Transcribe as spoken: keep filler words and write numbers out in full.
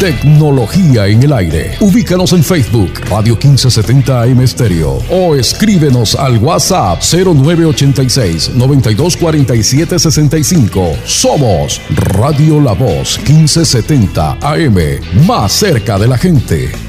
Tecnología en el aire. Ubícanos en Facebook, Radio quince setenta A M Estéreo, o escríbenos al WhatsApp cero nueve ochenta y seis, noventa y dos cuarenta y siete sesenta y cinco. Somos Radio La Voz quince setenta A M, más cerca de la gente.